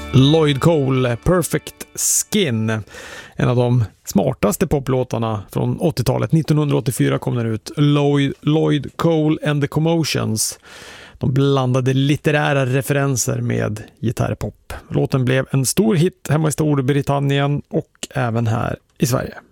Lloyd Cole, Perfect Skin. En av de smartaste poplåtarna från 80-talet. 1984 kom den ut. Lloyd Cole and the Commotions. De blandade litterära referenser med gitarrpop. Låten blev en stor hit hemma i Storbritannien och även här i Sverige.